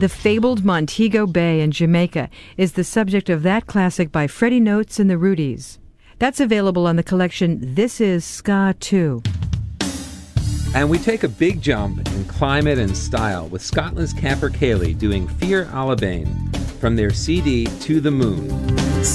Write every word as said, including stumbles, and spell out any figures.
The fabled Montego Bay in Jamaica is the subject of that classic by Freddie Notes and the Rudies. That's available on the collection This Is Ska two. And we take a big jump in climate and style with Scotland's Capercaillie doing Fear Alabane from their C D To the Moon.